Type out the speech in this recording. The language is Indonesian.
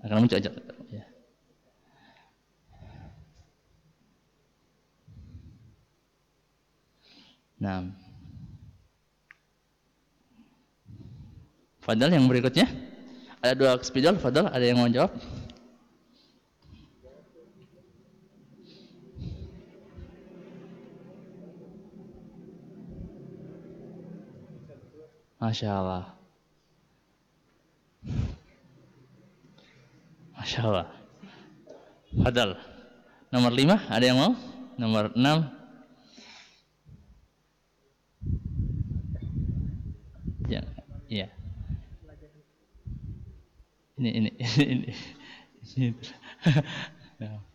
Akan muncul aja. Ya. Nah. Fadal yang berikutnya. Ada 2 spidol, Fadal, ada yang mau jawab? Masya Allah. Masya Allah. Fadal. Nomor 5, ada yang mau? Nomor 6. Ya, iya. Ini.